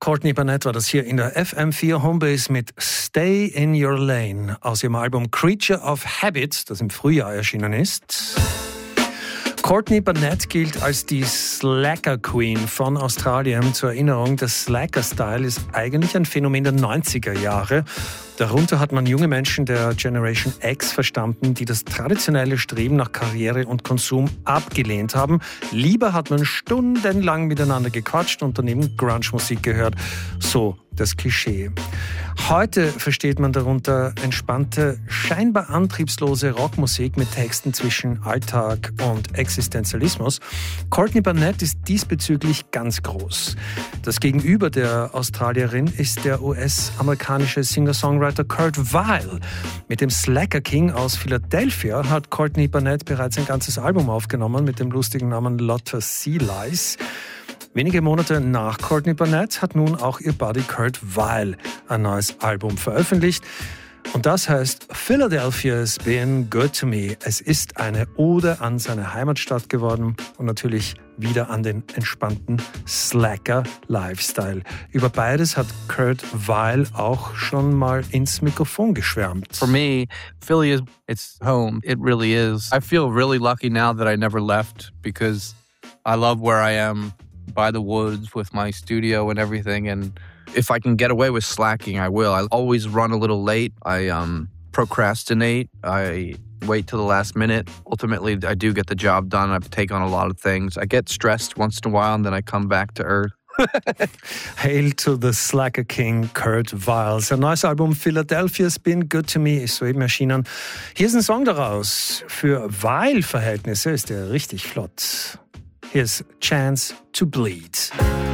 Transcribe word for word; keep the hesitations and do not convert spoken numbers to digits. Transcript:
Courtney Barnett war das hier in der F M vier Homebase mit Stay in Your Lane aus ihrem Album Creature of Habit, das im Frühjahr erschienen ist. Courtney Barnett gilt als die Slacker Queen von Australien. Zur Erinnerung, der Slacker-Style ist eigentlich ein Phänomen der neunziger Jahre. Darunter hat man junge Menschen der Generation X verstanden, die das traditionelle Streben nach Karriere und Konsum abgelehnt haben. Lieber hat man stundenlang miteinander gequatscht und daneben Grunge-Musik gehört. So das Klischee. Heute versteht man darunter entspannte, scheinbar antriebslose Rockmusik mit Texten zwischen Alltag und Existenzialismus. Courtney Barnett ist diesbezüglich ganz groß. Das Gegenüber der Australierin ist der U S-amerikanische Singer-Songwriter Kurt Vile. Mit dem Slacker King aus Philadelphia hat Courtney Barnett bereits ein ganzes Album aufgenommen mit dem lustigen Namen Lotta Sea Lies. Wenige Monate nach Courtney Barnett hat nun auch ihr Buddy Kurt Vile ein neues Album veröffentlicht. Und das heißt Philadelphia's Been Good to Me. Es ist eine Ode an seine Heimatstadt geworden und natürlich wieder an den entspannten Slacker-Lifestyle. Über beides hat Kurt Vile auch schon mal ins Mikrofon geschwärmt. For me, Philly is it's home. It really is. I feel really lucky now that I never left because I love where I am. By the woods with my studio and everything, and if I can get away with slacking, I will. I always run a little late. I um, procrastinate. I wait till the last minute. Ultimately, I do get the job done. I take on a lot of things. I get stressed once in a while, and then I come back to earth. Hail to the Slacker King, Kurt Vile. Sein neues Album Philadelphia's Been Good to Me ist soeben erschienen. Hier ist ein Song daraus. Für Vile-Verhältnisse ist er richtig flott. Here's Chance to Bleed.